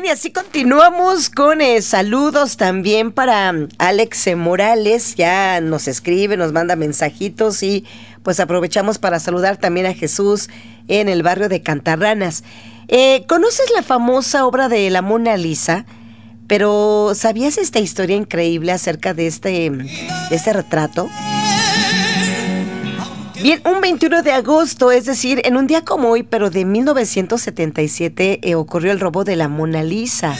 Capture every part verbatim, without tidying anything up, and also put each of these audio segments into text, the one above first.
Bien, y así continuamos con eh, saludos también para um, Alex Morales. Ya nos escribe, nos manda mensajitos y pues aprovechamos para saludar también a Jesús en el barrio de Cantarranas. Eh, ¿Conoces la famosa obra de la Mona Lisa? Pero ¿sabías esta historia increíble acerca de este, de este retrato? Bien, un veintiuno de agosto, es decir, en un día como hoy, pero de mil novecientos setenta y siete, eh, ocurrió el robo de la Mona Lisa.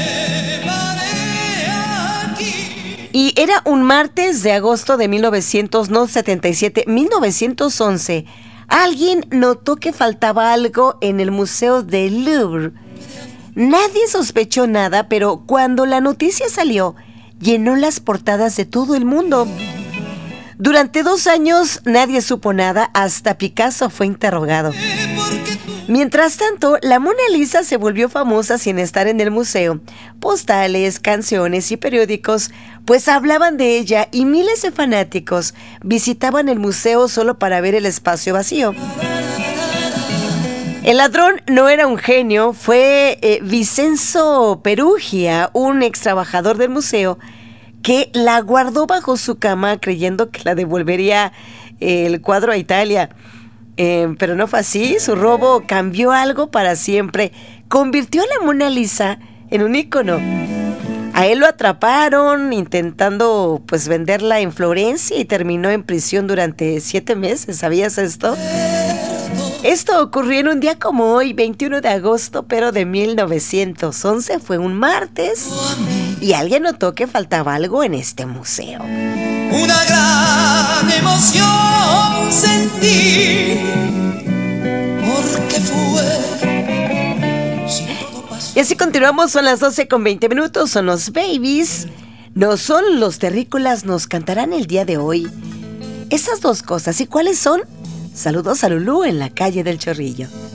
Y era un martes de agosto de mil novecientos setenta y siete, mil novecientos once. Alguien notó que faltaba algo en el Museo del Louvre. Nadie sospechó nada, pero cuando la noticia salió, llenó las portadas de todo el mundo. Durante dos años nadie supo nada, hasta Picasso fue interrogado. Mientras tanto, la Mona Lisa se volvió famosa sin estar en el museo. Postales, canciones y periódicos pues hablaban de ella y miles de fanáticos visitaban el museo solo para ver el espacio vacío. El ladrón no era un genio, fue eh, Vincenzo Perugia, un ex trabajador del museo, que la guardó bajo su cama creyendo que la devolvería eh, el cuadro a Italia. Eh, pero no fue así, su robo cambió algo para siempre, convirtió a la Mona Lisa en un ícono. A él lo atraparon intentando pues venderla en Florencia y terminó en prisión durante siete meses, ¿sabías esto? Esto ocurrió en un día como hoy, veintiuno de agosto, pero de mil novecientos once, fue un martes, y alguien notó que faltaba algo en este museo. Una gran emoción sentí, porque fue. Si todo pasó. Y así continuamos, son las doce con veinte minutos, son los Babies, no son los terrícolas, nos cantarán el día de hoy esas dos cosas. ¿Y cuáles son? Saludos a Lulú en la calle del Chorrillo.